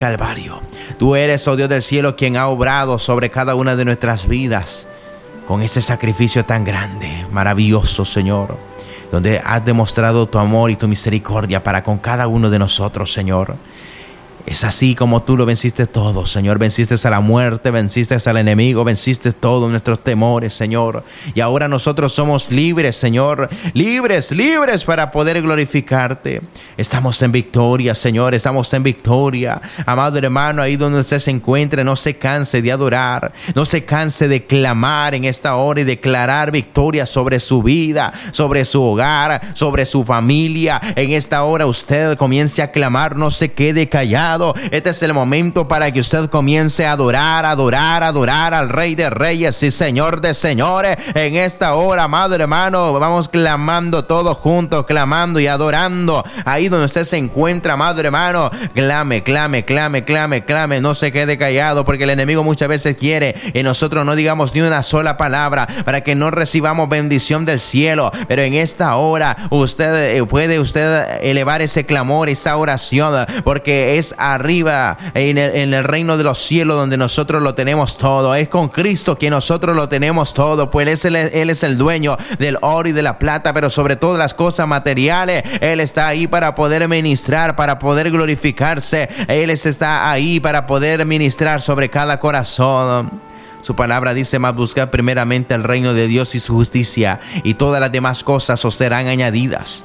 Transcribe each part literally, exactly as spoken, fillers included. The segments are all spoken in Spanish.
Calvario. Tú eres, oh Dios del cielo, quien ha obrado sobre cada una de nuestras vidas con ese sacrificio tan grande, maravilloso, Señor, donde has demostrado tu amor y tu misericordia para con cada uno de nosotros, Señor. Es así como tú lo venciste todo, Señor. Venciste a la muerte, venciste al enemigo, venciste todos nuestros temores, Señor. Y ahora nosotros somos libres, Señor. Libres, libres para poder glorificarte. Estamos en victoria, Señor. Estamos en victoria. Amado hermano, ahí donde usted se encuentre, no se canse de adorar. No se canse de clamar en esta hora y declarar victoria sobre su vida, sobre su hogar, sobre su familia. En esta hora usted comience a clamar, no se quede callado. Este es el momento para que usted comience a adorar, adorar, adorar al Rey de Reyes y Señor de Señores. En esta hora, amado hermano, vamos clamando todos juntos, clamando y adorando. Ahí donde usted se encuentra, amado hermano, clame, clame, clame, clame, clame. No se quede callado, porque el enemigo muchas veces quiere que nosotros no digamos ni una sola palabra para que no recibamos bendición del cielo. Pero en esta hora usted puede usted elevar ese clamor, esa oración, porque es arriba en el, en el reino de los cielos donde nosotros lo tenemos todo. Es con Cristo que nosotros lo tenemos todo, pues él es, el, él es el dueño del oro y de la plata, pero sobre todo las cosas materiales. Él está ahí para poder ministrar, para poder glorificarse. Él está ahí para poder ministrar sobre cada corazón. Su palabra dice: más buscar primeramente el reino de Dios y su justicia, y todas las demás cosas os serán añadidas.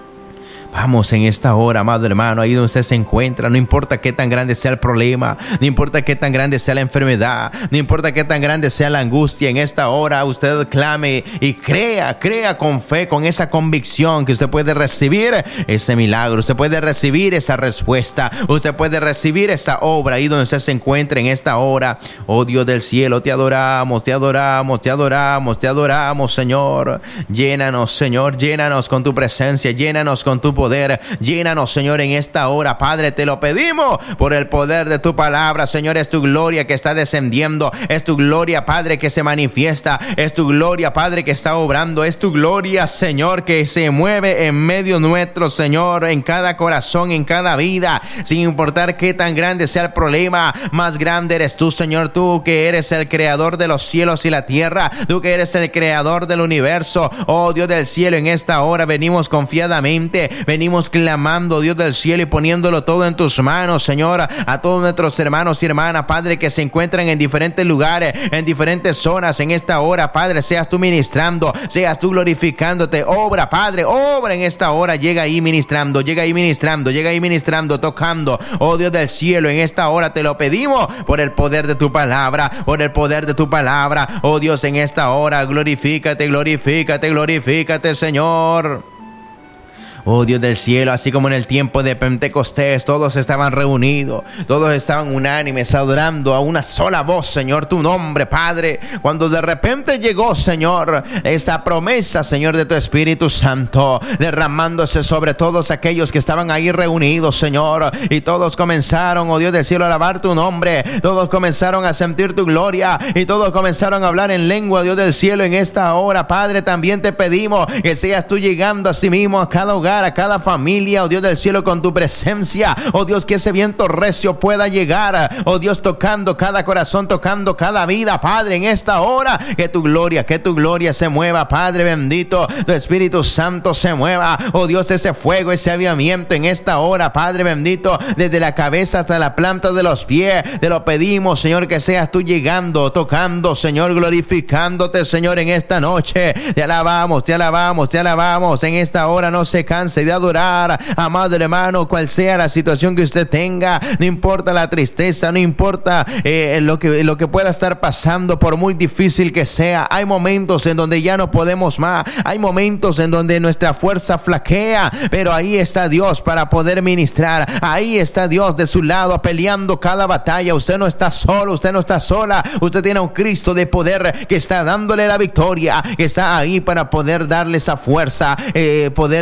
Vamos en esta hora, amado hermano, ahí donde usted se encuentra. No importa qué tan grande sea el problema, no importa qué tan grande sea la enfermedad, no importa qué tan grande sea la angustia. En esta hora usted clame y crea, crea con fe, con esa convicción que usted puede recibir ese milagro, usted puede recibir esa respuesta, usted puede recibir esa obra ahí donde usted se encuentra en esta hora. Oh Dios del cielo, te adoramos, te adoramos, te adoramos, te adoramos, Señor. Llénanos, Señor, llénanos con tu presencia, llénanos con tu poder, llénanos, Señor, en esta hora, Padre, te lo pedimos por el poder de tu palabra, Señor. Es tu gloria que está descendiendo, es tu gloria, Padre, que se manifiesta, es tu gloria, Padre, que está obrando, es tu gloria, Señor, que se mueve en medio nuestro, Señor, en cada corazón, en cada vida, sin importar qué tan grande sea el problema. Más grande eres tú, Señor, tú que eres el creador de los cielos y la tierra, tú que eres el creador del universo. Oh Dios del cielo, en esta hora venimos confiadamente, venimos clamando, Dios del cielo, y poniéndolo todo en tus manos, Señor, a todos nuestros hermanos y hermanas, Padre, que se encuentran en diferentes lugares, en diferentes zonas. En esta hora, Padre, seas tú ministrando, seas tú glorificándote. Obra, Padre, obra en esta hora. Llega ahí ministrando, llega ahí ministrando, llega ahí ministrando, tocando. Oh Dios del cielo, en esta hora te lo pedimos por el poder de tu palabra, por el poder de tu palabra. Oh Dios, en esta hora, glorifícate, glorifícate, glorifícate, Señor. Oh Dios del cielo, así como en el tiempo de Pentecostés, todos estaban reunidos, todos estaban unánimes, adorando a una sola voz, Señor, tu nombre, Padre. Cuando de repente llegó, Señor, esa promesa, Señor, de tu Espíritu Santo, derramándose sobre todos aquellos que estaban ahí reunidos, Señor, y todos comenzaron, oh Dios del cielo, a alabar tu nombre, todos comenzaron a sentir tu gloria, y todos comenzaron a hablar en lengua, Dios del cielo. En esta hora, Padre, también te pedimos que seas tú llegando a sí mismo a cada hogar, a cada familia, oh Dios del cielo, con tu presencia. Oh Dios, que ese viento recio pueda llegar, oh Dios, tocando cada corazón, tocando cada vida, Padre, en esta hora. Que tu gloria, que tu gloria se mueva, Padre bendito, tu Espíritu Santo se mueva, oh Dios, ese fuego, ese avivamiento en esta hora, Padre bendito, desde la cabeza hasta la planta de los pies. Te lo pedimos, Señor, que seas tú llegando, tocando, Señor, glorificándote, Señor, en esta noche. Te alabamos, te alabamos, te alabamos. En esta hora no se cansa de adorar, amado hermano, cual sea la situación que usted tenga, no importa la tristeza, no importa eh, lo que, lo que pueda estar pasando, por muy difícil que sea. Hay momentos en donde ya no podemos más, hay momentos en donde nuestra fuerza flaquea, pero ahí está Dios para poder ministrar, ahí está Dios de su lado peleando cada batalla. Usted no está solo, usted no está sola, usted tiene a un Cristo de poder que está dándole la victoria, que está ahí para poder darle esa fuerza, eh, poder llegar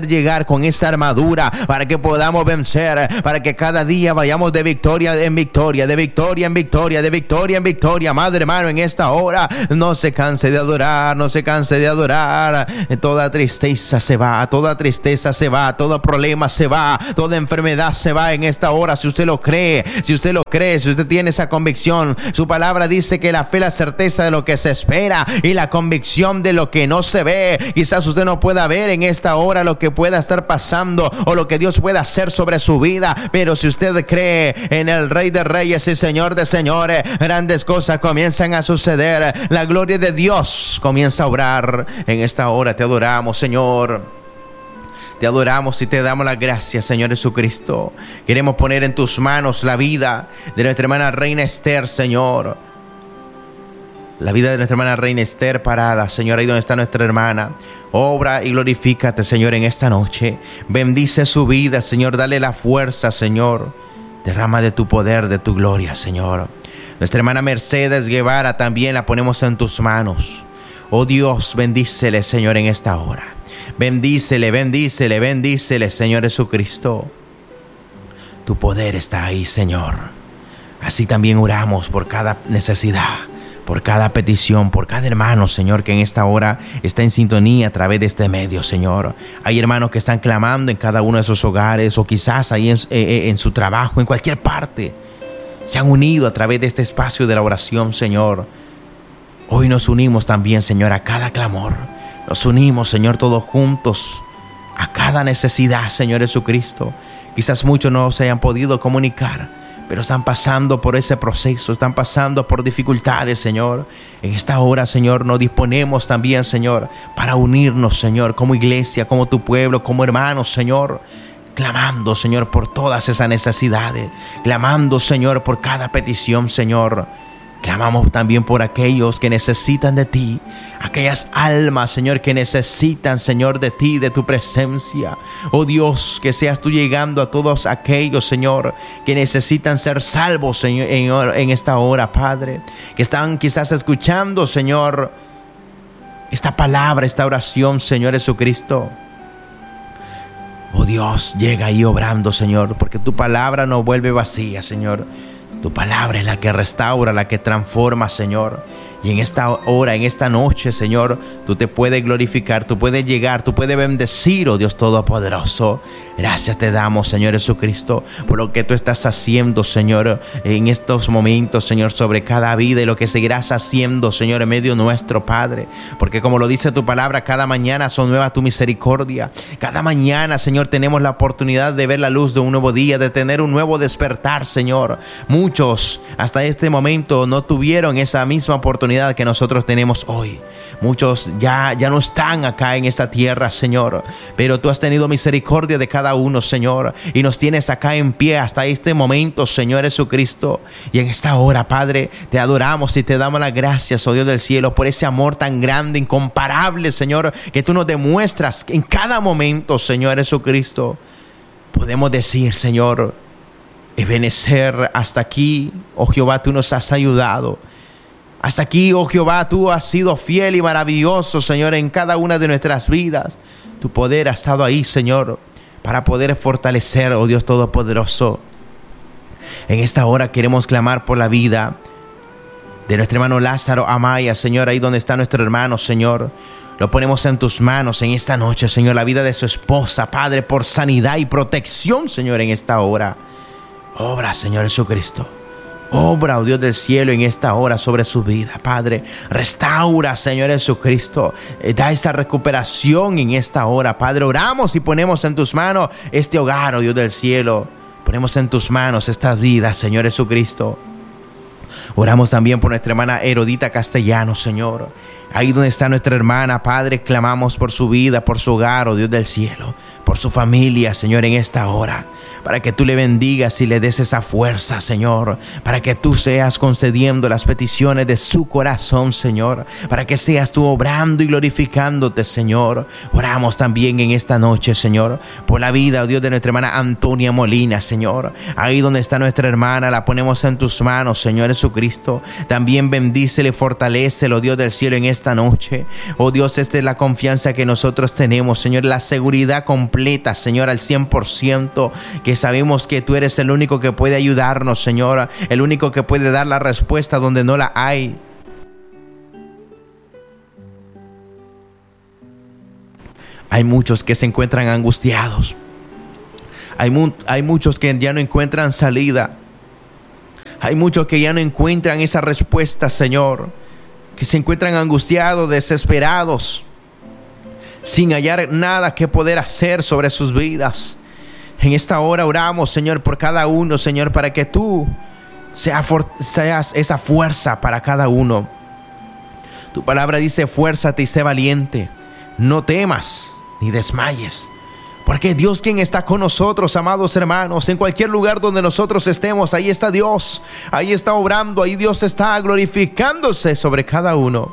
con esa armadura para que podamos vencer, para que cada día vayamos de victoria en victoria, de victoria en victoria, de victoria en victoria. Amado hermano, en esta hora no se canse de adorar, no se canse de adorar. Toda tristeza se va, toda tristeza se va, todo problema se va, toda enfermedad se va en esta hora. Si usted lo cree, si usted lo cree, si usted tiene esa convicción, su palabra dice que la fe es la certeza de lo que se espera y la convicción de lo que no se ve. Quizás usted no pueda ver en esta hora lo que pueda estar pasando o lo que Dios pueda hacer sobre su vida, pero si usted cree en el Rey de Reyes y Señor de Señores, grandes cosas comienzan a suceder. La gloria de Dios comienza a obrar. En esta hora te adoramos, Señor. Te adoramos y te damos las gracias, Señor Jesucristo. Queremos poner en tus manos la vida de nuestra hermana Reina Esther, Señor. La vida de nuestra hermana Reina Esther parada, Señor, ahí donde está nuestra hermana. Obra y glorifícate, Señor, en esta noche. Bendice su vida, Señor. Dale la fuerza, Señor. Derrama de tu poder, de tu gloria, Señor. Nuestra hermana Mercedes Guevara también la ponemos en tus manos. Oh Dios, bendícele, Señor, en esta hora. Bendícele, bendícele, bendícele, Señor Jesucristo. Tu poder está ahí, Señor. Así también oramos por cada necesidad, por cada petición, por cada hermano, Señor, que en esta hora está en sintonía a través de este medio, Señor. Hay hermanos que están clamando en cada uno de esos hogares o quizás ahí en, eh, en su trabajo, en cualquier parte. Se han unido a través de este espacio de la oración, Señor. Hoy nos unimos también, Señor, a cada clamor. Nos unimos, Señor, todos juntos a cada necesidad, Señor Jesucristo. Quizás muchos no se hayan podido comunicar, pero están pasando por ese proceso, están pasando por dificultades, Señor. En esta hora, Señor, nos disponemos también, Señor, para unirnos, Señor, como iglesia, como tu pueblo, como hermanos, Señor. Clamando, Señor, por todas esas necesidades. Clamando, Señor, por cada petición, Señor. Clamamos también por aquellos que necesitan de ti. Aquellas almas, Señor, que necesitan, Señor, de ti, de tu presencia. Oh Dios, que seas tú llegando a todos aquellos, Señor, que necesitan ser salvos, Señor, en, en esta hora, Padre. Que están quizás escuchando, Señor, esta palabra, esta oración, Señor Jesucristo. Oh Dios, llega ahí obrando, Señor, porque tu palabra no vuelve vacía, Señor. Tu palabra es la que restaura, la que transforma, Señor. Y en esta hora, en esta noche, Señor, tú te puedes glorificar, tú puedes llegar, tú puedes bendecir, oh Dios Todopoderoso. Gracias te damos, Señor Jesucristo, por lo que tú estás haciendo, Señor, en estos momentos, Señor, sobre cada vida y lo que seguirás haciendo, Señor, en medio nuestro, Padre. Porque como lo dice tu palabra, cada mañana son nuevas tu misericordia. Cada mañana, Señor, tenemos la oportunidad de ver la luz de un nuevo día, de tener un nuevo despertar, Señor. Muchos hasta este momento no tuvieron esa misma oportunidad que nosotros tenemos hoy. Muchos ya, ya no están acá en esta tierra, Señor, pero tú has tenido misericordia de cada uno, Señor, y nos tienes acá en pie hasta este momento, Señor Jesucristo. Y en esta hora, Padre, te adoramos y te damos las gracias, oh Dios del cielo, por ese amor tan grande, incomparable, Señor, que tú nos demuestras en cada momento, Señor Jesucristo. Podemos decir, Señor, Ebenezer, hasta aquí, oh Jehová, tú nos has ayudado. Hasta aquí, oh Jehová, tú has sido fiel y maravilloso, Señor, en cada una de nuestras vidas. Tu poder ha estado ahí, Señor, para poder fortalecer, oh Dios Todopoderoso. En esta hora queremos clamar por la vida de nuestro hermano Lázaro Amaya, Señor, ahí donde está nuestro hermano, Señor. Lo ponemos en tus manos en esta noche, Señor, la vida de su esposa, Padre, por sanidad y protección, Señor, en esta hora. Obra, Señor Jesucristo. Obra, oh Dios del cielo, en esta hora sobre su vida, Padre. Restaura, Señor Jesucristo. Eh, da esa recuperación en esta hora, Padre. Oramos y ponemos en tus manos este hogar, oh Dios del cielo. Ponemos en tus manos esta vida, Señor Jesucristo. Oramos también por nuestra hermana Herodita Castellano, Señor. Ahí donde está nuestra hermana, Padre, clamamos por su vida, por su hogar, oh Dios del cielo, por su familia, Señor, en esta hora, para que tú le bendigas y le des esa fuerza, Señor, para que tú seas concediendo las peticiones de su corazón, Señor, para que seas tú obrando y glorificándote, Señor. Oramos también en esta noche, Señor, por la vida, oh Dios, de nuestra hermana Antonia Molina, Señor. Ahí donde está nuestra hermana, la ponemos en tus manos, Señor Jesucristo. Jesucristo. También bendícele, fortalécelo, Dios del cielo, en esta noche. Oh Dios, esta es la confianza que nosotros tenemos, Señor, la seguridad completa, Señor, al cien por ciento, que sabemos que tú eres el único que puede ayudarnos, Señor, el único que puede dar la respuesta donde no la hay. Hay muchos que se encuentran angustiados. Hay, mu- hay muchos que ya no encuentran salida. Hay muchos que ya no encuentran esa respuesta, Señor. Que se encuentran angustiados, desesperados, sin hallar nada que poder hacer sobre sus vidas. En esta hora oramos, Señor, por cada uno, Señor, para que tú seas, for- seas esa fuerza para cada uno. Tu palabra dice: fuérzate y sé valiente. No temas ni desmayes, porque Dios, quien está con nosotros, amados hermanos, en cualquier lugar donde nosotros estemos, ahí está Dios, ahí está obrando, ahí Dios está glorificándose sobre cada uno.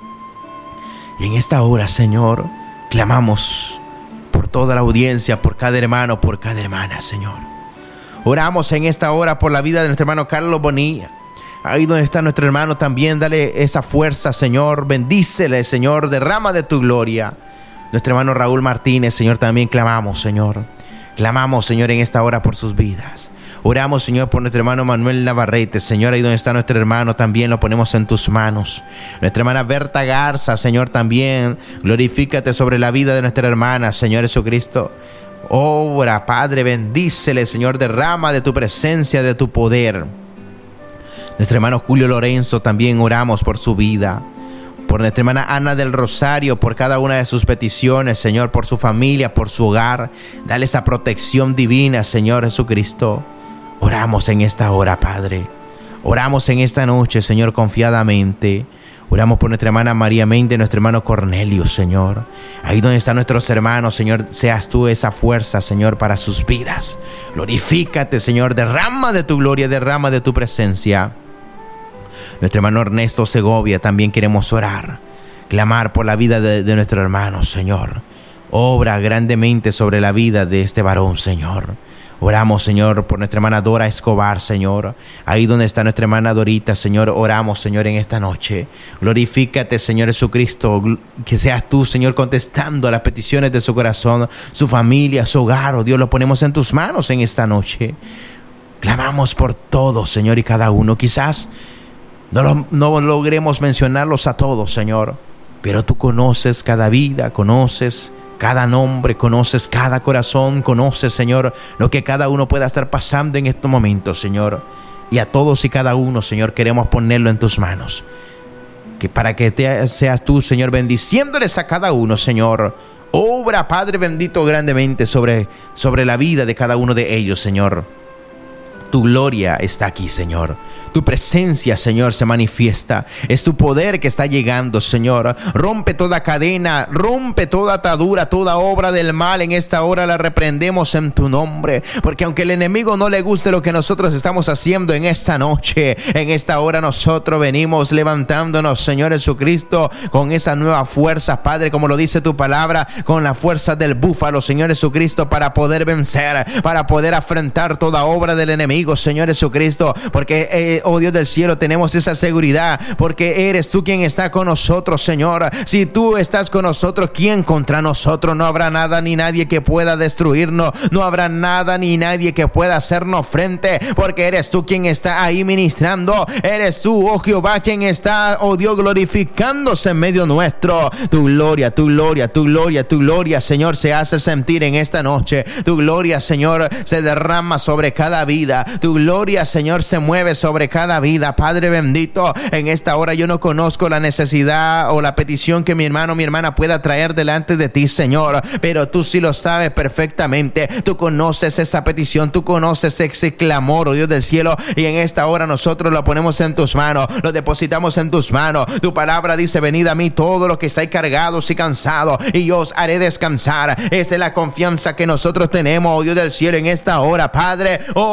Y en esta hora, Señor, clamamos por toda la audiencia, por cada hermano, por cada hermana, Señor. Oramos en esta hora por la vida de nuestro hermano Carlos Bonilla. Ahí donde está nuestro hermano también, dale esa fuerza, Señor. Bendícele, Señor, derrama de tu gloria. Nuestro hermano Raúl Martínez, Señor, también clamamos, Señor. Clamamos, Señor, en esta hora por sus vidas. Oramos, Señor, por nuestro hermano Manuel Navarrete, Señor, ahí donde está nuestro hermano, también lo ponemos en tus manos. Nuestra hermana Berta Garza, Señor, también glorifícate sobre la vida de nuestra hermana, Señor Jesucristo. Obra, Padre, bendícele, Señor, derrama de tu presencia, de tu poder. Nuestro hermano Julio Lorenzo, también oramos por su vida. Por nuestra hermana Ana del Rosario, por cada una de sus peticiones, Señor, por su familia, por su hogar. Dale esa protección divina, Señor Jesucristo. Oramos en esta hora, Padre. Oramos en esta noche, Señor, confiadamente. Oramos por nuestra hermana María Méndez, nuestro hermano Cornelio, Señor. Ahí donde están nuestros hermanos, Señor, seas tú esa fuerza, Señor, para sus vidas. Glorifícate, Señor, derrama de tu gloria, derrama de tu presencia. Nuestro hermano Ernesto Segovia, también queremos orar, clamar por la vida de, de nuestro hermano, Señor. Obra grandemente sobre la vida de este varón, Señor. Oramos, Señor, por nuestra hermana Dora Escobar, Señor. Ahí donde está nuestra hermana Dorita, Señor, oramos, Señor, en esta noche. Glorifícate, Señor Jesucristo, que seas tú, Señor, contestando a las peticiones de su corazón, su familia, su hogar. Oh Dios, lo ponemos en tus manos en esta noche. Clamamos por todos, Señor, y cada uno. Quizás No, lo, no logremos mencionarlos a todos, Señor, pero tú conoces cada vida, conoces cada nombre, conoces cada corazón, conoces, Señor, lo que cada uno pueda estar pasando en estos momentos, Señor. Y a todos y cada uno, Señor, queremos ponerlo en tus manos, que para que te, seas tú, Señor, bendiciéndoles a cada uno, Señor. Obra, Padre bendito, grandemente sobre, sobre la vida de cada uno de ellos, Señor. Tu gloria está aquí, Señor. Tu presencia, Señor, se manifiesta. Es tu poder que está llegando, Señor. Rompe toda cadena, rompe toda atadura, toda obra del mal. En esta hora la reprendemos en tu nombre. Porque aunque el enemigo no le guste lo que nosotros estamos haciendo en esta noche, en esta hora nosotros venimos levantándonos, Señor Jesucristo, con esa nueva fuerza, Padre, como lo dice tu palabra, con la fuerza del búfalo, Señor Jesucristo, para poder vencer, para poder afrontar toda obra del enemigo, Señor Jesucristo, porque eh, oh Dios del cielo, tenemos esa seguridad, porque eres tú quien está con nosotros, Señor. Si tú estás con nosotros, ¿quién contra nosotros? No habrá nada ni nadie que pueda destruirnos, no habrá nada ni nadie que pueda hacernos frente, porque eres tú quien está ahí ministrando, eres tú, oh Jehová, quien está, oh Dios, glorificándose en medio nuestro. Tu gloria, tu gloria, tu gloria, tu gloria, Señor, se hace sentir en esta noche. Tu gloria, Señor, se derrama sobre cada vida. Tu gloria, Señor, se mueve sobre cada vida. Padre bendito, en esta hora yo no conozco la necesidad o la petición que mi hermano o mi hermana pueda traer delante de ti, Señor, pero tú sí lo sabes perfectamente. Tú conoces esa petición, tú conoces ese clamor, oh Dios del cielo, y en esta hora nosotros lo ponemos en tus manos, lo depositamos en tus manos. Tu palabra dice: venid a mí todos los que estáis cargados y cansados, y yo os haré descansar. Esa es la confianza que nosotros tenemos, oh Dios del cielo, en esta hora, Padre. Oh Dios del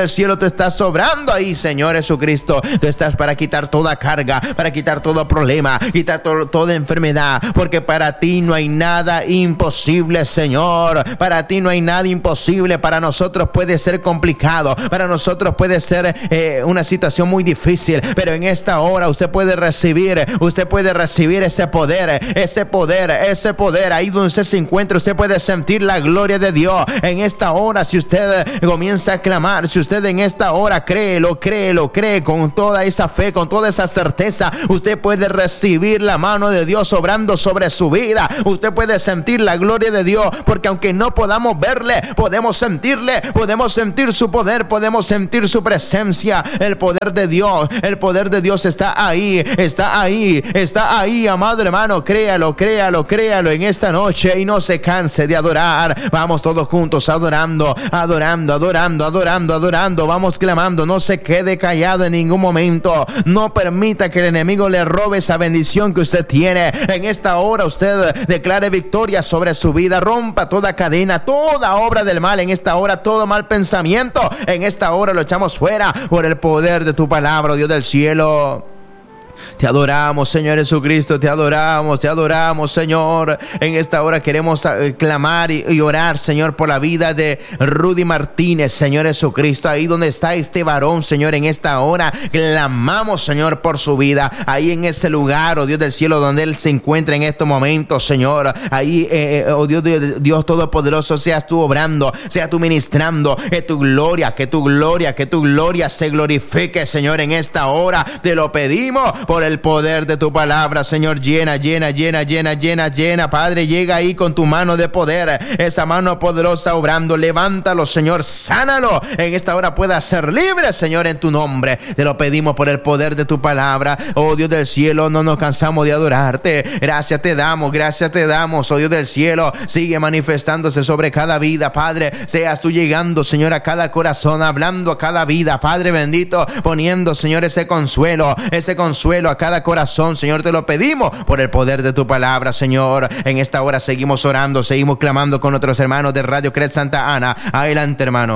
del cielo, tú estás sobrando ahí, Señor Jesucristo. Tú estás para quitar toda carga, para quitar todo problema, quitar to- toda enfermedad, porque para ti no hay nada imposible, Señor. Para ti no hay nada imposible. Para nosotros puede ser complicado, para nosotros puede ser eh, una situación muy difícil, pero en esta hora usted puede recibir, usted puede recibir ese poder, ese poder, ese poder. Ahí donde usted se encuentra, usted puede sentir la gloria de Dios. En esta hora, si usted comienza a clamar, si usted en esta hora cree, lo cree, lo cree con toda esa fe, con toda esa certeza, usted puede recibir la mano de Dios obrando sobre su vida. Usted puede sentir la gloria de Dios, porque aunque no podamos verle, podemos sentirle, podemos sentir su poder, podemos sentir su presencia. El poder de Dios, el poder de Dios está ahí, está ahí, está ahí, amado hermano. Créalo, créalo, créalo en esta noche y no se canse de adorar. Vamos todos juntos adorando, adorando, adorando, adorando, adorando. Vamos clamando, no se quede callado en ningún momento. No permita que el enemigo le robe esa bendición que usted tiene. En esta hora usted declare victoria sobre su vida. Rompa toda cadena, toda obra del mal. En esta hora todo mal pensamiento, en esta hora lo echamos fuera por el poder de tu palabra, Dios del cielo. Te adoramos, Señor Jesucristo, te adoramos, te adoramos, Señor. En esta hora queremos clamar y, y orar, Señor, por la vida de Rudy Martínez, Señor Jesucristo. Ahí donde está este varón, Señor, en esta hora clamamos, Señor, por su vida. Ahí en ese lugar, oh Dios del cielo, donde él se encuentra en estos momentos, Señor. Ahí, eh, oh Dios, Dios, Dios Todopoderoso, seas tú obrando, seas tú ministrando. Que tu gloria, que tu gloria, que tu gloria se glorifique, Señor, en esta hora. Te lo pedimos por el poder de tu palabra, Señor. Llena, llena, llena, llena, llena, llena, Padre. Llega ahí con tu mano de poder, esa mano poderosa obrando. Levántalo, Señor, sánalo. En esta hora pueda ser libre, Señor, en tu nombre. Te lo pedimos por el poder de tu palabra. Oh Dios del cielo, no nos cansamos de adorarte. Gracias te damos, gracias te damos, oh Dios del cielo. Sigue manifestándose sobre cada vida, Padre. Seas tú llegando, Señor, a cada corazón, hablando a cada vida, Padre bendito, poniendo, Señor, ese consuelo, ese consuelo a cada corazón, Señor. Te lo pedimos por el poder de tu palabra, Señor. En esta hora seguimos orando, seguimos clamando con nuestros hermanos de Radio Cret Santa Ana. Adelante, hermano.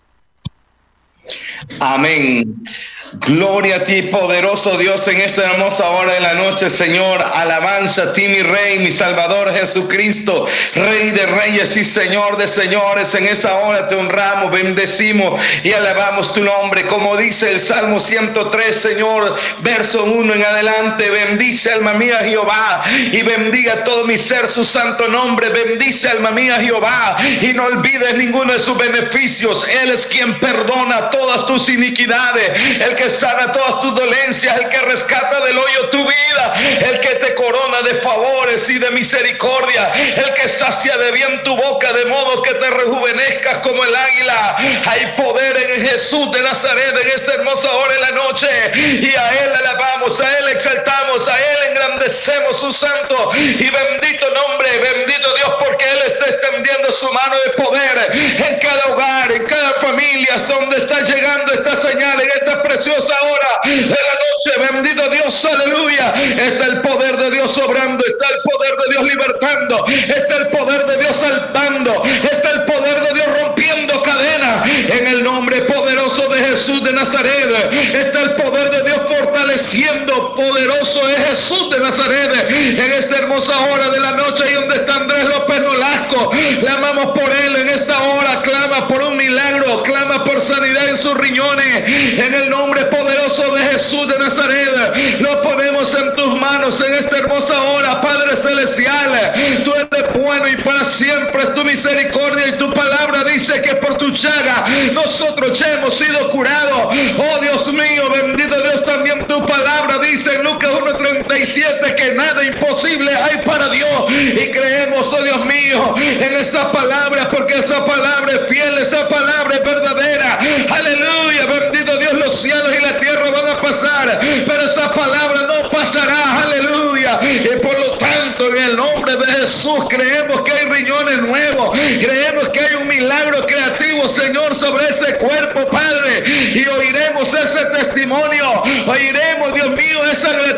Amén. Gloria a ti, poderoso Dios, en esta hermosa hora de la noche, Señor. Alabanza a ti, mi Rey, mi Salvador Jesucristo, Rey de reyes y Señor de señores. En esta hora te honramos, bendecimos y alabamos tu nombre. Como dice el Salmo ciento tres, Señor, verso uno en adelante. Bendice, alma mía, Jehová, y bendiga todo mi ser su santo nombre. Bendice, alma mía, Jehová, y no olvides ninguno de sus beneficios. Él es quien perdona todas tus iniquidades, el que sana todas tus dolencias, el que rescata del hoyo tu vida, el que te corona de favores y de misericordia, el que sacia de bien tu boca, de modo que te rejuvenezcas como el águila. Hay poder en Jesús de Nazaret en esta hermosa hora de la noche, y a Él alabamos, a Él exaltamos, a Él engrandecemos su santo y bendito nombre. Bendito Dios, porque Él está extendiendo su mano de poder en cada hogar, en cada familia, hasta donde está llegando esta señal en esta preciosa hora de la noche. Bendito Dios, aleluya. Está el poder de Dios obrando, está el poder de Dios libertando, está el poder de Dios salvando, está el poder de Dios rompiendo cadenas en el nombre poderoso de Jesús de Nazaret. Está el poder de Dios fortaleciendo. Poderoso es Jesús de Nazaret en esta hermosa hora de la noche. Y donde está Andrés López Nolasco, clamamos por él en esta hora. Clama por un milagro, clama por sanidad en sus riñones, en el nombre poderoso de Jesús de Nazaret. Lo ponemos en tus manos en esta hermosa hora, Padre celestial. Tú eres bueno y para siempre es tu misericordia, y tu palabra dice que por tu llaga nosotros ya hemos sido curados. Oh Dios mío, bendito Dios, también tu palabra dice en Lucas uno treinta y siete que nada imposible hay para Dios, y creemos, oh Dios mío, en esa palabra, porque esa palabra es fiel, esa palabra es verdadera. Aleluya, bendito Dios. Los cielos y la tierra van a pasar, pero esa palabra no pasará. Aleluya. Y por lo tanto, en el nombre de Jesús, creemos que hay riñones nuevos, creemos que hay un milagro creativo, Señor, sobre ese cuerpo, Padre, y oiremos ese testimonio, oiremos, Dios mío, esa gratitud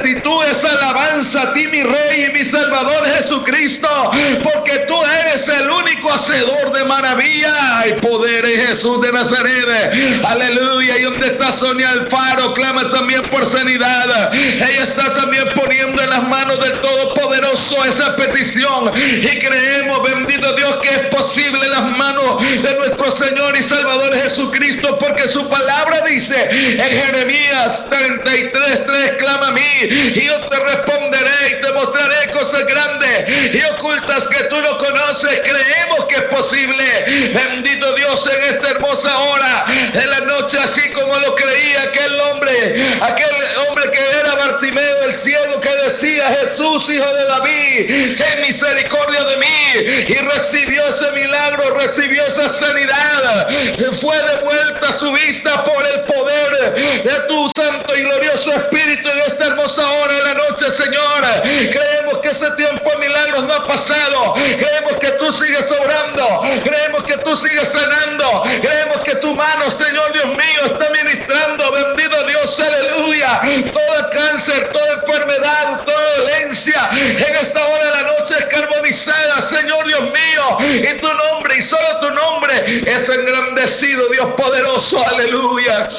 gratitud, esa alabanza a ti, mi Rey y mi Salvador Jesucristo, porque tú eres el único hacedor de maravilla y poder en Jesús de Nazaret. Aleluya. Y donde está Sonia Alfaro, clama también por sanidad. Ella está también poniendo en las manos del Todopoderoso esa petición, y creemos, bendito Dios, que es posible en las manos de nuestro Señor y Salvador Jesucristo, porque su palabra dice en Jeremías treinta y tres tres: clama a mí y yo te responderé y te mostraré cosas grandes y ocultas que tú no conoces. Creemos que es posible, bendito Dios, en esta hermosa hora de la noche, así como lo creía aquel hombre, aquel hombre que era Bartimeo el ciego, que decía: Jesús, hijo de David, ten misericordia de mí, y recibió ese milagro, recibió esa sanidad, fue devuelta su vista por el poder de tu santo y glorioso Espíritu en esta hermosa hora de la noche, Señor. Creemos que ese tiempo de milagros no ha pasado, creemos que tú sigues obrando, creemos que tú sigues sanando, creemos que tu mano, Señor Dios mío, está ministrando, bendito Dios, aleluya, todo cáncer, toda enfermedad, toda dolencia en esta hora de la noche es carbonizada, Señor Dios mío, y tu nombre y solo tu nombre es engrandecido, Dios poderoso, aleluya.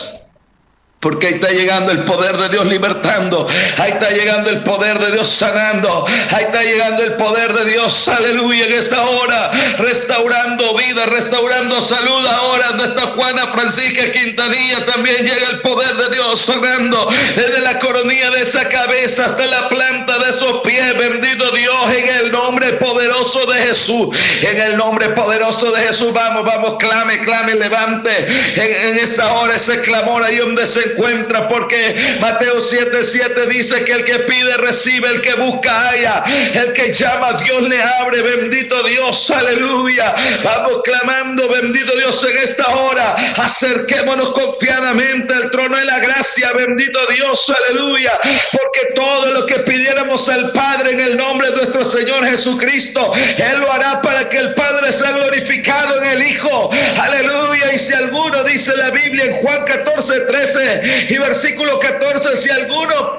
Porque ahí está llegando el poder de Dios libertando, ahí está llegando el poder de Dios sanando, ahí está llegando el poder de Dios, aleluya, en esta hora, restaurando vida, restaurando salud. Ahora donde está Juana Francisca Quintanilla, también llega el poder de Dios sanando, desde la coronilla de esa cabeza hasta la planta de esos pies, bendito Dios, en el nombre poderoso de Jesús, en el nombre poderoso de Jesús. Vamos, vamos, clame, clame, levante en, en esta hora ese clamor ahí donde se encuentra, porque Mateo siete siete dice que el que pide recibe, el que busca halla, el que llama a Dios le abre, bendito Dios, aleluya. Vamos clamando, bendito Dios, en esta hora, acerquémonos confiadamente al trono de la gracia, bendito Dios, aleluya, porque todo lo que pidiéramos al Padre en el nombre de nuestro Señor Jesucristo, Él lo hará para que el Padre sea glorificado en el Hijo, aleluya. Y si alguno, dice la Biblia en Juan catorce trece y versículo catorce, si alguno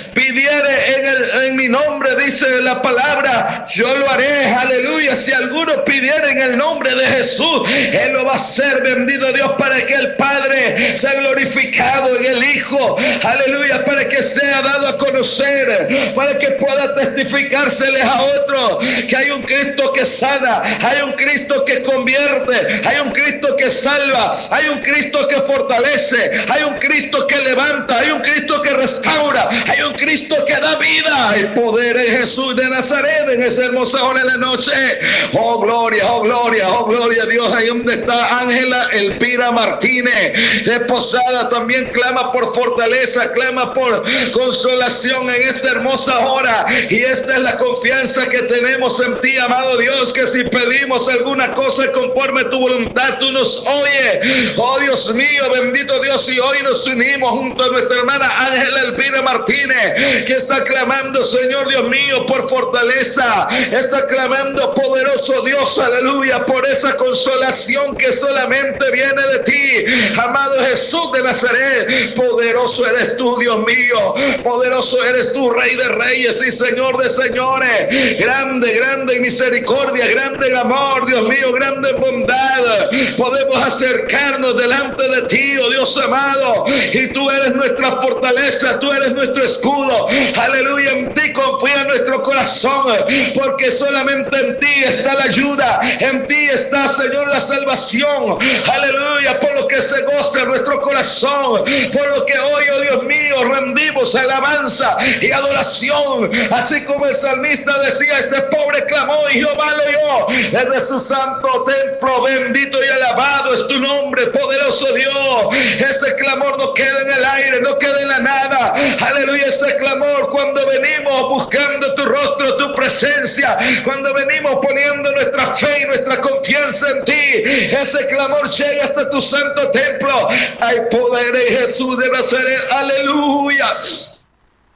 pidiere en, el, en mi nombre, dice la palabra, yo lo haré, aleluya. Si alguno pidiere en el nombre de Jesús, Él lo va a hacer, bendito Dios, para que el Padre sea glorificado en el Hijo, aleluya, para que sea dado a conocer, para que pueda testificárseles a otros que hay un Cristo que sana, hay un Cristo que convierte, hay un Cristo que salva, hay un Cristo que fortalece, hay un Cristo que levanta, hay un Cristo que restaura, hay un Cristo que da vida. Hay poder en Jesús de Nazaret en esa hermosa hora de la noche. Oh gloria, oh gloria, oh gloria a Dios. Ahí donde está Ángela Elpira Martínez de Posada, también clama por fortaleza, clama por consolación en esta hermosa hora, y esta es la confianza que tenemos en ti, amado Dios, que si pedimos alguna cosa conforme a tu voluntad, tú nos oyes. Oh Dios mío, bendito Dios, y hoy nos unimos junto a nuestra hermana Ángela Elvira Martínez, que está clamando, Señor Dios mío, por fortaleza, está clamando, poderoso Dios, aleluya, por esa consolación que solamente viene de ti, amado Jesús de Nazaret. Poderoso eres tú, Dios mío, poderoso eres tú, Rey de Reyes y Señor de Señores, grande, grande en misericordia, grande en amor, Dios mío, grande en bondad. Podemos acercarnos delante de ti, oh Dios amado, y tú eres nuestra fortaleza, tú eres nuestro escudo, aleluya. En ti confía nuestro corazón, porque solamente en ti está la ayuda, en ti está, Señor, la salvación, aleluya. Por lo que se goza nuestro corazón, por lo que hoy, oh Dios mío, rendimos alabanza y adoración, así como el salmista decía: este pobre clamó y Jehová lo oyó desde su santo templo. Bendito y alabado es tu nombre, poderoso Dios. Este clamor no queda en el aire, no queda en la nada, aleluya. Este clamor, cuando venimos buscando tu rostro, tu presencia, cuando venimos poniendo nuestra fe y nuestra confianza en ti, ese clamor llega hasta tu santo templo. Hay poder en Jesús de Nazaret, aleluya.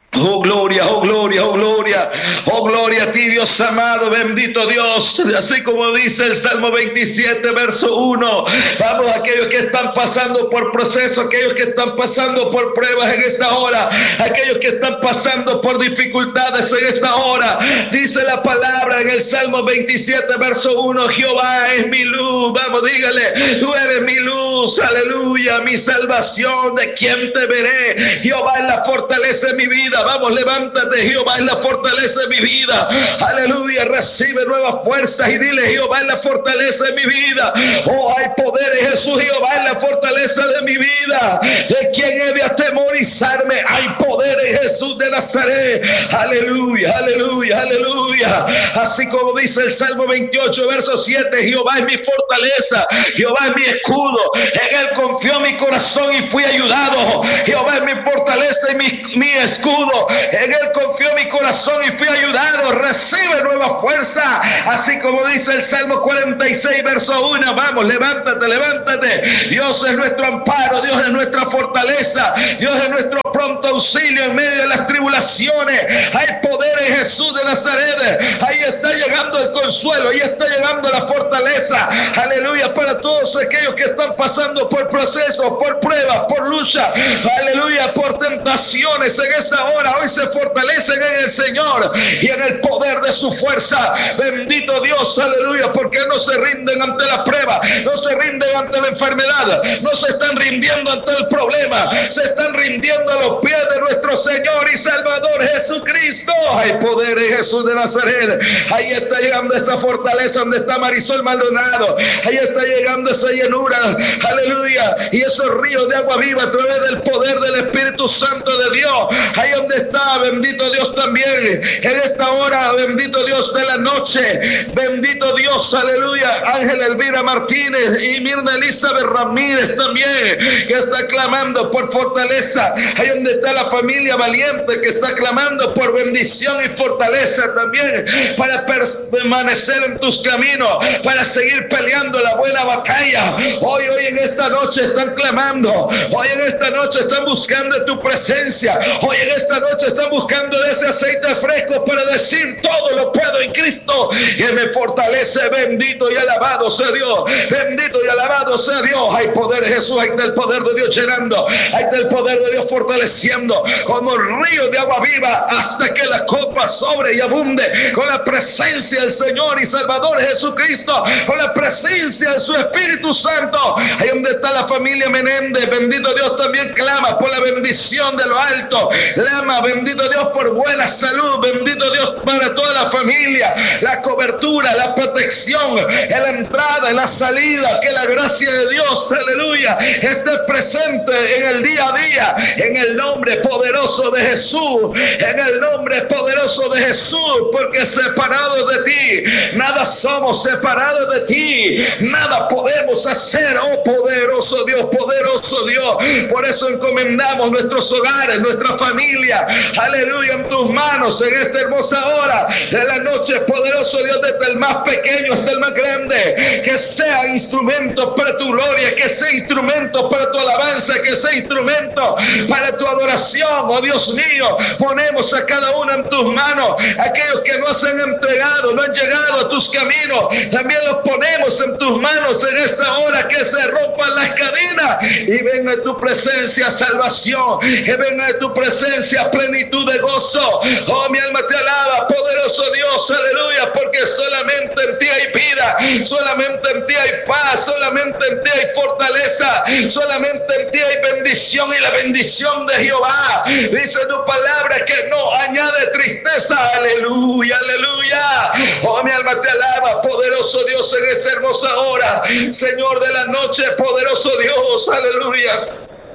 Oh gloria, oh gloria, oh gloria, oh gloria a ti, Dios amado, bendito Dios. Así como dice el Salmo veintisiete, verso uno. Vamos, aquellos que están pasando por procesos, aquellos que están pasando por pruebas en esta hora, aquellos que están pasando por dificultades en esta hora. Dice la palabra en el Salmo veintisiete, verso uno: Jehová es mi luz. Vamos, dígale, tú eres mi luz, aleluya, mi salvación. ¿De quién te veré? Jehová es la fortaleza de mi vida. Vamos, levántate, Jehová es la fortaleza de mi vida. Aleluya, recibe nuevas fuerzas y dile: Jehová es la fortaleza de mi vida. Oh, hay poder en Jesús. Jehová es la fortaleza de mi vida. ¿De quién he de atemorizarme? Hay poder en Jesús de Nazaret. Aleluya, aleluya, aleluya. Así como dice el Salmo veintiocho, verso siete: Jehová es mi fortaleza, Jehová es mi escudo, en él confió mi corazón y fui ayudado. Jehová es mi fortaleza y mi, mi escudo, en él confió mi corazón y fui ayudado. Recibe nueva fuerza, así como dice el Salmo cuarenta y seis, verso uno. Vamos, levántate, levántate. Dios es nuestro amparo, Dios es nuestra fortaleza, Dios es nuestro pronto auxilio en medio de las tribulaciones. Hay poder en Jesús de Nazaret. Ahí está llegando el consuelo, ahí está llegando la fortaleza. Aleluya, para todos aquellos que están pasando por procesos, por pruebas, por lucha, aleluya, por tentaciones en esta hora. Hoy se fortalecen en el Señor y en el poder de su fuerza. Bendito Dios, aleluya, porque no se rinden ante la prueba, no se rinden ante la enfermedad, no se están rindiendo ante el problema, se están rindiendo a los pies de nuestro Señor y Salvador Jesucristo. Hay poder en Jesús de Nazaret. Ahí está llegando esta fortaleza donde está Marisol Maldonado. Ahí está llegando esa llenura, aleluya, y esos ríos de agua viva a través del poder del Espíritu Santo de Dios. Ahí donde está, bendito Dios, también en esta hora, bendito Dios de la noche, bendito Dios, aleluya, Ángel Elvira Martínez y Mirna Elizabeth Ramírez también, que está clamando por fortaleza. Ahí donde está la familia Valiente, que está clamando por bendición y fortaleza también, para permanecer en tus caminos, para seguir peleando la buena batalla. Hoy, hoy en esta noche están clamando, hoy en esta noche están buscando tu presencia, hoy en esta noche están buscando de ese aceite fresco para decir: todo lo puedo en Cristo que me fortalece. Bendito y alabado sea Dios, bendito y alabado sea Dios. Hay poder en Jesús, hay del poder de Dios llenando, hay del poder de Dios fortaleciendo como río de agua viva hasta que la copa sobre y abunde, con la presencia del Señor y Salvador Jesucristo, con la presencia de su Espíritu Santo. Ahí donde está la familia Menéndez, bendito Dios, también clama por la bendición de lo alto. Clama, bendito Dios, por buena salud, bendito Dios, para toda la familia, la cobertura, la protección en la entrada, en la salida, que la gracia de Dios, aleluya, esté presente en el día a día, en el nombre poderoso de Jesús, en el nombre poderoso de Jesús, porque separados de ti, nada somos, separados de ti, nada podemos hacer. Oh poderoso Dios, poderoso Dios, por eso encomendamos nuestros hogares, nuestra familia, aleluya, en tus manos en esta hermosa hora de la noche. Poderoso Dios, desde el más pequeño hasta el más grande, que sea instrumento para tu gloria, que sea instrumento para tu alabanza, que sea instrumento para tu adoración. Oh Dios mío, ponemos a cada uno en tus manos. Aquellos que no se han entregado, no han llegado a tus caminos, también los ponemos en tus manos en esta hora. Que se rompan las cadenas y venga de tu presencia salvación, que venga de tu presencia plenitud de gozo. Oh, mi alma te alaba, poderoso Dios, aleluya, porque solamente en ti hay vida, solamente en ti hay paz, solamente en ti hay fortaleza, solamente en ti hay bendición, y la bendición de Jehová, dice tu palabra, que no añade tristeza. Aleluya, aleluya. Oh, mi alma te alaba, poderoso Dios, en esta hermosa hora, Señor de la noche, poderoso Dios, aleluya.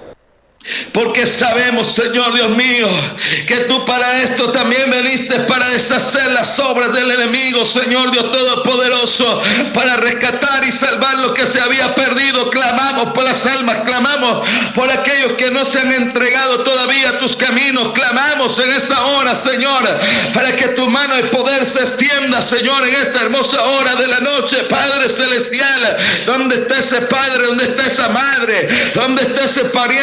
Porque sabemos, Señor Dios mío, que tú para esto también veniste, para deshacer las obras del enemigo, Señor Dios Todopoderoso, para rescatar y salvar lo que se había perdido. Clamamos por las almas, clamamos por aquellos que no se han entregado todavía a tus caminos. Clamamos en esta hora, Señor, para que tu mano de poder se extienda, Señor, en esta hermosa hora de la noche. Padre celestial, donde está ese padre, donde está esa madre, donde está ese pariente, clamamos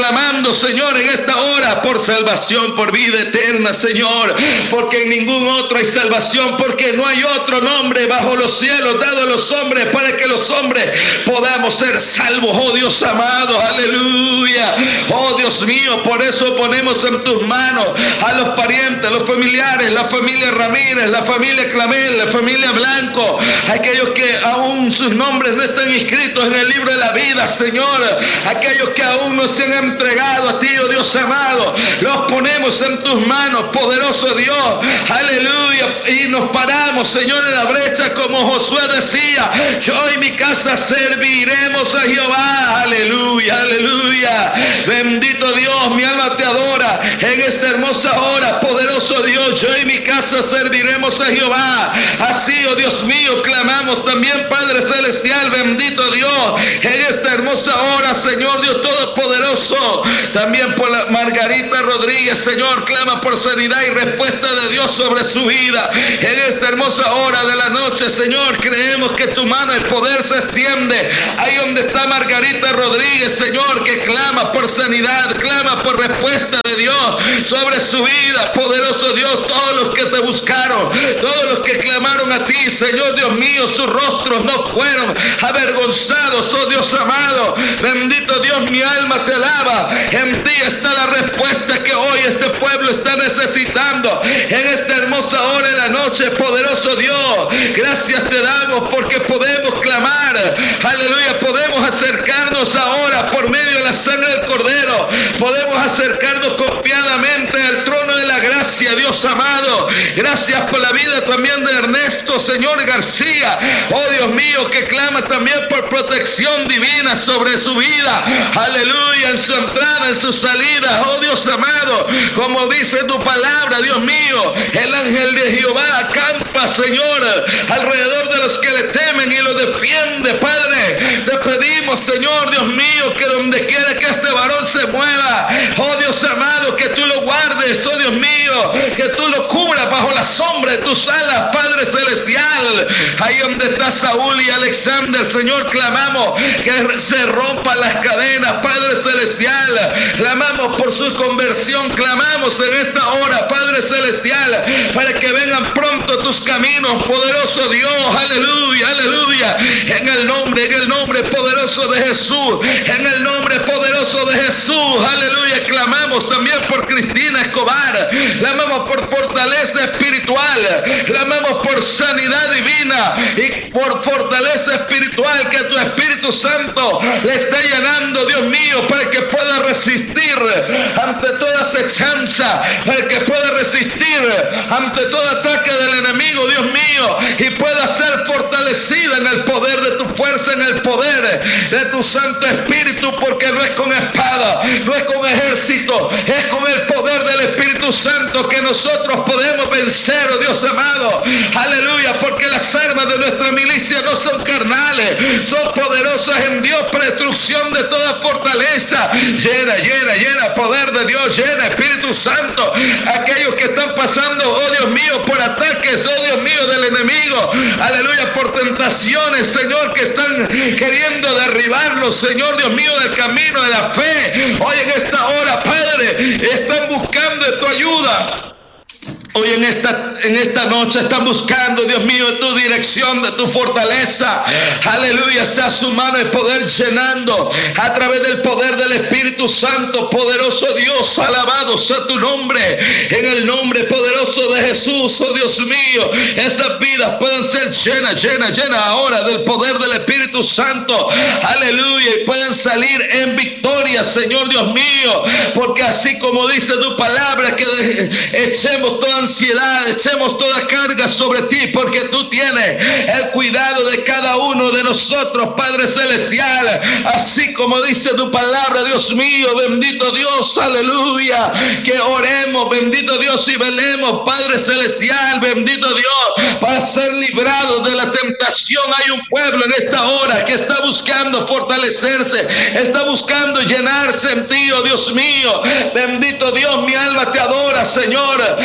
clamando, Señor, en esta hora por salvación, por vida eterna, Señor, porque en ningún otro hay salvación, porque no hay otro nombre bajo los cielos dado a los hombres para que los hombres podamos ser salvos. Oh Dios amado, aleluya. Oh Dios mío, por eso ponemos en tus manos a los parientes, los familiares, la familia Ramírez, la familia Clamel, la familia Blanco, aquellos que aún sus nombres no están inscritos en el libro de la vida, Señor, aquellos que aún no se han entregado a ti, oh Dios amado, los ponemos en tus manos, poderoso Dios, aleluya, y nos paramos, Señor, en la brecha como Josué decía, yo y mi casa serviremos a Jehová, aleluya, aleluya, bendito Dios, mi alma te adora en esta hermosa hora, poderoso Dios, yo y mi casa serviremos a Jehová, así, oh Dios mío, clamamos también, Padre Celestial, bendito Dios, en esta hermosa hora, Señor Dios Todopoderoso, también por la Margarita Rodríguez, Señor, clama por sanidad y respuesta de Dios sobre su vida, en esta hermosa hora de la noche, Señor, creemos que tu mano, el poder se extiende, ahí donde está Margarita Rodríguez, Señor, que clama por sanidad, clama por respuesta de Dios sobre su vida, poderoso Dios, todos los que te buscaron, todos los que clamaron a ti, Señor Dios mío, sus rostros no fueron avergonzados, oh Dios amado, bendito Dios, mi alma te alaba, en ti está la respuesta que hoy este pueblo está necesitando, en esta hermosa hora de la noche, poderoso Dios, gracias te damos porque podemos clamar, aleluya, podemos acercarnos ahora por medio de la sangre del Cordero, podemos acercarnos confiadamente al trono de la gracia, Dios amado, gracias por la vida también de Ernesto, Señor García, oh Dios mío, que clama también por protección divina sobre su vida, aleluya, en su entrada, en su salida, oh Dios amado, como dice tu palabra, Dios mío, el ángel de Jehová acampa, Señor, alrededor de los que le temen y lo defiende, Padre, te pedimos, Señor, Dios mío, que donde quiera que este varón se mueva, oh Dios amado, que tú lo guardes, oh Dios mío, que tú lo cubras bajo la sombra de tus alas, Padre Celestial, ahí donde está Saúl y Alexander, Señor, clamamos que se rompan las cadenas, Padre Celestial, clamamos por su conversión, clamamos en esta hora, Padre Celestial, para que vengan pronto tus caminos, poderoso Dios, aleluya, aleluya, en el nombre, en el nombre poderoso de Jesús, en el nombre poderoso de Jesús, aleluya, clamamos también por Cristina Escobar, clamamos por fortaleza espiritual, clamamos por sanidad divina y por fortaleza espiritual, que tu Espíritu Santo le esté llenando, Dios mío, para que pueda resistir ante toda acechanza, para que pueda resistir ante todo ataque del enemigo, Dios mío, y pueda ser fortalecida en el poder de tu fuerza, en el poder de tu Santo Espíritu, porque no es con espada, no es con ejército, es con el poder del Espíritu Santo que nosotros podemos vencer, oh Dios amado, aleluya, porque las armas de nuestra milicia no son carnales, son poderosas en Dios para destrucción de toda fortaleza. Llena, llena, llena poder de Dios, llena Espíritu Santo aquellos que están pasando, oh Dios mío, por ataques, oh Dios mío, del enemigo, aleluya, por tentaciones, Señor, que están queriendo derribarlos, Señor Dios mío, del camino de la fe. Hoy en esta hora, Padre, están buscando de tu ayuda. Hoy en esta, en esta noche están buscando, Dios mío, tu dirección, de tu fortaleza. Aleluya, sea su mano de poder llenando a través del poder del Espíritu Santo. Poderoso Dios, alabado sea tu nombre. En el nombre poderoso de Jesús, oh Dios mío, esas vidas pueden ser llenas, llenas, llenas ahora del poder del Espíritu Santo. Aleluya, y pueden salir en victoria, Señor Dios mío, porque así como dice tu palabra, que echemos toda ansiedad, echemos toda carga sobre ti, porque tú tienes el cuidado de cada uno de nosotros, Padre Celestial, así como dice tu palabra, Dios mío, bendito Dios, aleluya, que oremos, bendito Dios, y velemos, Padre Celestial, bendito Dios, para ser librados de la tentación. Hay un pueblo en esta hora que está buscando fortalecerse, está buscando llenarse en ti, oh Dios mío, bendito Dios, mi alma te adora, Señor.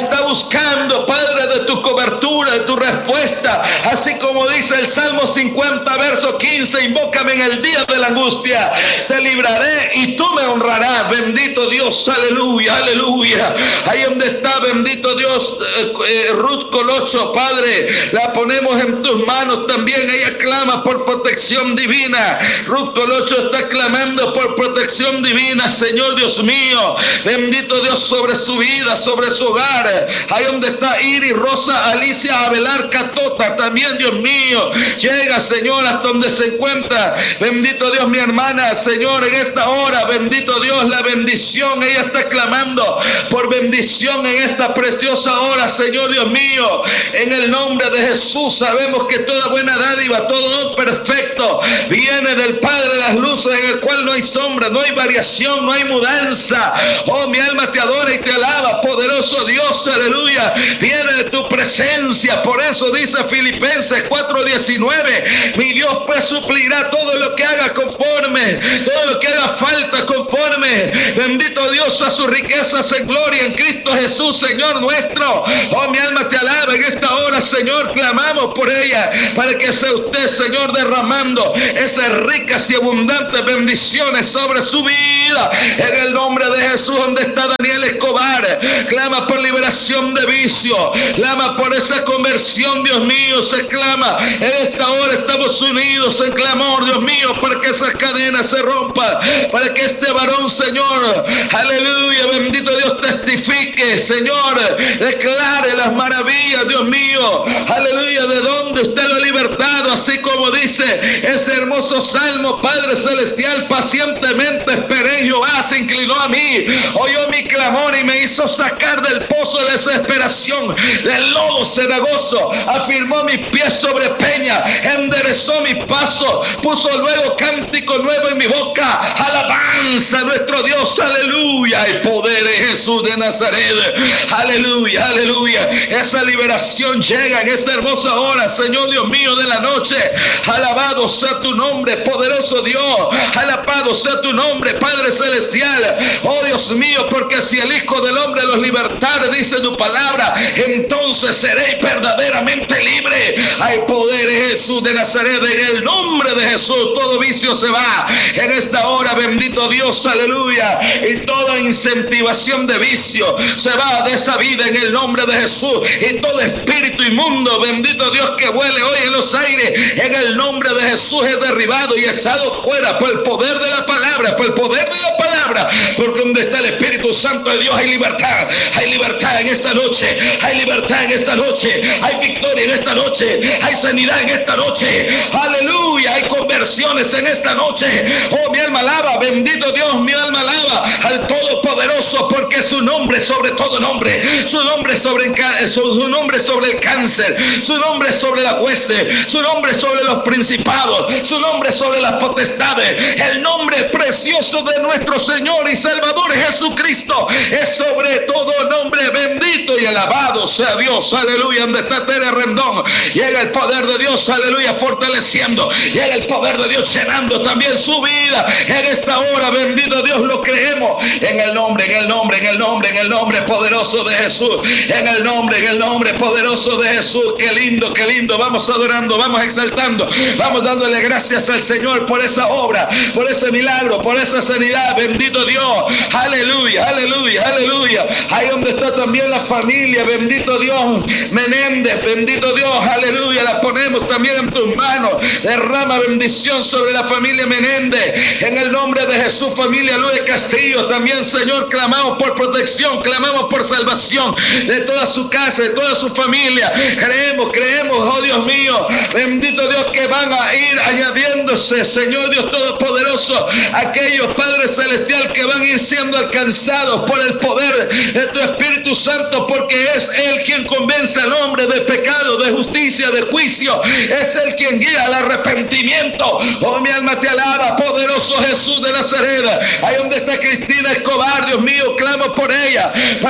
está buscando, Padre, de tu cobertura, de tu respuesta, así como dice el Salmo cincuenta, verso quince, invócame en el día de la angustia, te libraré y tú me honrarás. Bendito Dios, aleluya, aleluya. Ahí donde está, bendito Dios, eh, eh, Ruth Colocho, Padre, la ponemos en tus manos también. Ella clama por protección divina. Ruth Colocho está clamando por protección divina, Señor Dios mío, bendito Dios, sobre su vida, sobre su hogar. Ahí donde está Iris Rosa Alicia Abelar Catota, también, Dios mío, llega, Señor, hasta donde se encuentra, bendito Dios, mi hermana, Señor, en esta hora, bendito Dios, la bendición, ella está clamando por bendición en esta preciosa hora, Señor Dios mío, en el nombre de Jesús. Sabemos que toda buena dádiva, todo perfecto, viene del Padre de las luces, en el cual no hay sombra, no hay variación, no hay mudanza. Oh, mi alma te adora y te alaba, poderoso Dios, aleluya, viene de tu presencia. Por eso dice Filipenses cuatro diecinueve, mi Dios pues suplirá todo lo que haga conforme, todo lo que haga falta conforme, bendito Dios, a sus riquezas en gloria en Cristo Jesús, Señor nuestro. Oh, mi alma te alaba en esta hora, Señor, clamamos por ella, para que sea usted, Señor, derramando esas ricas y abundantes bendiciones sobre su vida, en el nombre de Jesús. Donde está Daniel Escobar, clama por liberación de vicio, clama por esa conversión, Dios mío, se clama, en esta hora estamos unidos en clamor, Dios mío, para que esas cadenas se rompan, para que este varón, Señor, aleluya, bendito Dios, testifique, Señor, declare las maravillas, Dios mío, aleluya, de donde usted lo ha libertado, así como dice ese hermoso salmo, Padre celestial, pacientemente esperé en Jehová, se inclinó a mí, oyó mi clamor y me hizo sacar del pozo de desesperación, del lodo cenagoso, afirmó mis pies sobre peña, enderezó mis pasos, puso luego cántico nuevo en mi boca, alabanza a nuestro Dios, aleluya, el poder de Jesús de Nazaret, aleluya, aleluya. Esa liberación llega en esta hermosa hora, Señor Dios mío, de la noche. Alabado sea tu nombre, poderoso Dios, alabado sea tu nombre, Padre celestial. Oh Dios mío, porque si el Hijo del Hombre los libertare, dice tu palabra, entonces seréis verdaderamente libre. Hay poder en Jesús de Nazaret, en el nombre de Jesús todo vicio se va en esta hora, bendito Dios, aleluya, y toda incentivación de vicio se va de esa vida en el nombre de Jesús, y todo espíritu inmundo, bendito Dios, que vuele hoy en los aires, en el nombre de Jesús es derribado y echado fuera por el poder de la palabra, por el poder de la palabra, porque donde está el Espíritu Santo de Dios hay libertad, hay libertad en esta noche, hay libertad en esta noche, hay victoria en esta noche, hay sanidad en esta noche, aleluya, hay conversiones en esta noche. Oh, mi alma alaba, bendito Dios, mi alma alaba al Todopoderoso, porque su nombre sobre todo nombre, su nombre sobre, su nombre sobre el cáncer, su nombre sobre la hueste, su nombre sobre los principados, su nombre sobre las potestades, el nombre precioso de nuestro Señor y Salvador Jesucristo es sobre todo nombre, bendito y alabado sea Dios, aleluya. Donde está Tere Rendón, llega el poder de Dios, aleluya, fortaleciendo, llega el poder de Dios llenando también su vida en esta hora, bendito Dios, lo creemos en el nombre, en el nombre, en el nombre, en el nombre poderoso de Jesús, en el nombre, en el nombre poderoso de Jesús. Qué lindo, qué lindo, vamos adorando, vamos exaltando, vamos dándole gracias al Señor por esa obra, por ese milagro, por esa sanidad, bendito Dios, aleluya, aleluya, aleluya. Ahí donde está también la familia, bendito Dios, Menéndez, bendito Dios, aleluya, la ponemos también en tus manos, derrama bendición sobre la familia Menéndez, en el nombre de Jesús. Familia Luis Castillo, también, Señor, clamamos por protección, clamamos por salvación de toda su casa, de toda su familia, creemos, creemos, oh Dios mío, bendito Dios, que van a ir añadiéndose, Señor Dios Todopoderoso, aquellos, Padre Celestial, que van a ir siendo alcanzados por el poder de tu Espíritu Santo, porque es Él quien convence al hombre de pecado, de justicia, de juicio, es Él quien guía al arrepentimiento. Oh, mi alma te alaba, poderoso Jesús de Nazaret. Ahí donde está Cristina Escobar, Dios mío, clamo por ella, para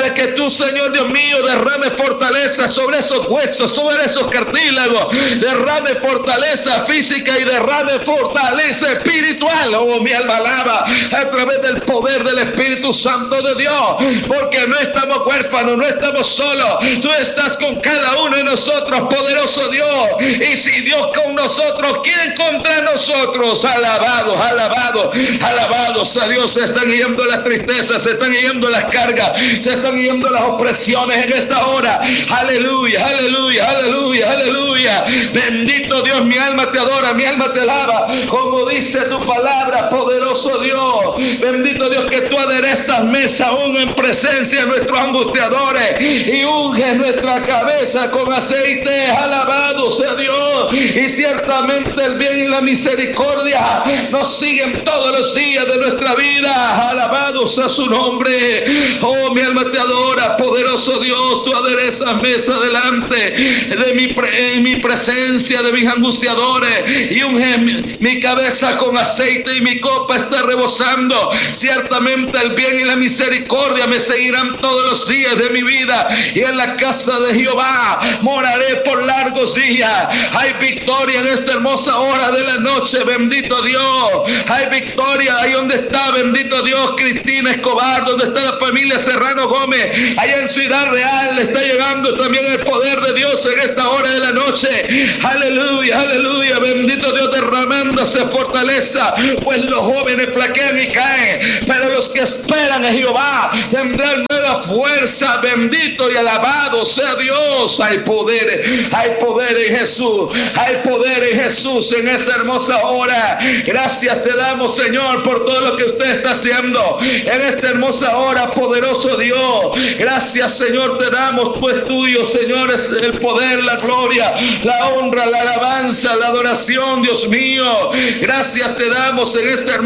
para que tú, Señor Dios mío, derrame fortaleza sobre esos huesos, sobre esos cartílagos, derrame fortaleza física y derrame fortaleza espiritual. Oh, mi alma alaba a través del poder del Espíritu Santo de Dios, porque no estamos huérfanos, no estamos solos. Tú estás con cada uno de nosotros, poderoso Dios. Y si Dios con nosotros, ¿quién contra nosotros? Alabados, alabados, alabados a Dios. Se están yendo las tristezas, se están yendo las cargas, se están yendo las opresiones en esta hora. Aleluya, aleluya, aleluya, aleluya. Bendito Dios, mi alma te adora, mi alma te alaba, como dice tu palabra, poderoso Dios. Bendito Dios, que tú aderezas mesa aún en presencia de nuestros angustiadores y unges nuestra cabeza con aceite. Alabado sea Dios. Y ciertamente el bien y la misericordia nos siguen todos los días de nuestra vida. Alabado sea su nombre. Oh, mi alma te adora, poderoso Dios. Tú aderezas mesa delante de mi, pre, en mi presencia de mis angustiadores y unge mi, mi cabeza con aceite y mi copa está rebosando. Ciertamente el bien y la misericordia me seguirán todos los días de mi vida, y en la casa de Jehová moraré por largos días. Hay victoria en esta hermosa hora de la noche, bendito Dios. Hay victoria ahí donde está, bendito Dios, Cristina Escobar, donde está la familia Serrano Gómez, allá en Ciudad Real está llegando también el poder de Dios en esta hora de la noche. Aleluya, aleluya, bendito Dios, derramándose fortaleza, pues los jóvenes flaquean y caen, pero los que esperan en Jehová tendrán nueva fuerza. Bendito y alabado sea Dios. Hay poder, hay poder en Jesús, hay poder en Jesús en esta hermosa hora. Gracias te damos, Señor, por todo lo que usted está haciendo en esta hermosa hora, poderoso Dios. Gracias, Señor, te damos, pues tuyo, Señor, es el poder, la gloria, la honra, la alabanza, la adoración, Dios mío. Gracias te damos en esta hermosa